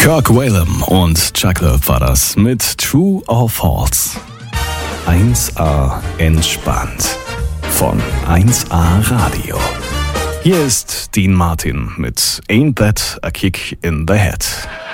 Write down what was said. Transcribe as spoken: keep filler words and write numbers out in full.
Kirk Whalum und Chuck Love war das mit True or False. eins A entspannt von eins A Radio. Hier ist Dean Martin mit Ain't That a Kick in the Head.